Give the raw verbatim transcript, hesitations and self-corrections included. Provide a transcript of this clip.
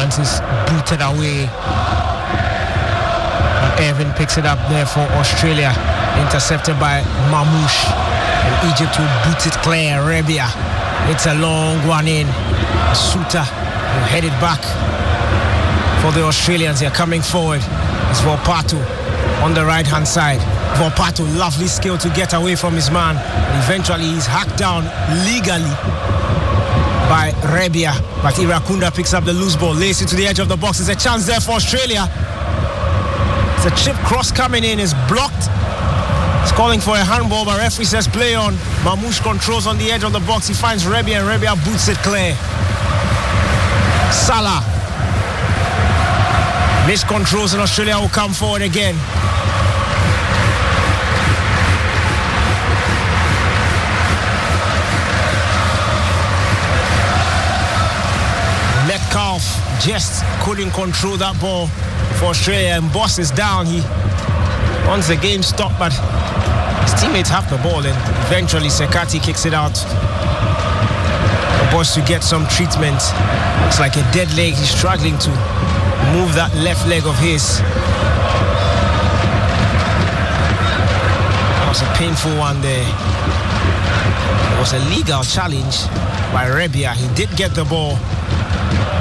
chances booted away. And Evan picks it up there for Australia, intercepted by Mamouche. And Egypt will boot it clear. Rebia, it's a long one in. Suta will head it back for the Australians. They're coming forward. It's Volpato on the right hand side. Volpato, lovely skill to get away from his man. And eventually he's hacked down legally by Rebia, but Irakunda picks up the loose ball, lays it to the edge of the box. There's a chance there for Australia. It's a chip cross coming in, is blocked. It's calling for a handball, but referee says play on. Mamouche controls on the edge of the box. He finds Rebia, and Rebia boots it clear. Salah miscontrols, and Australia will come forward again. Metcalf just couldn't control that ball for Australia, and Boss is down. He wants the game stopped, but his teammates have the ball, and eventually Sekati kicks it out. The Boss to get some treatment. Looks like a dead leg. He's struggling to move that left leg of his. That was a painful one there. It was a legal challenge by Rebia. He did get the ball.